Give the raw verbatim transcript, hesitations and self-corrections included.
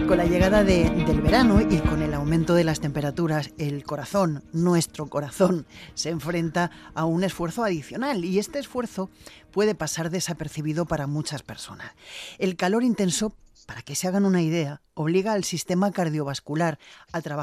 Con la llegada de, del verano y con el aumento de las temperaturas, el corazón, nuestro corazón, se enfrenta a un esfuerzo adicional y este esfuerzo puede pasar desapercibido para muchas personas. El calor intenso, para que se hagan una idea, obliga al sistema cardiovascular a trabajar